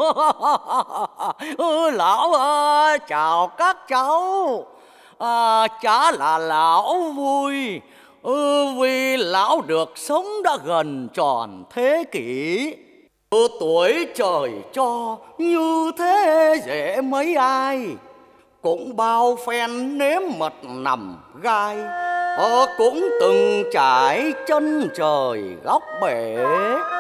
Lão ơi, chào các cháu. Chả là lão vui vì lão được sống đã gần tròn thế kỷ. Tuổi trời cho như thế dễ mấy ai, cũng bao phen nếm mật nằm gai, cũng từng trải chân trời góc bể.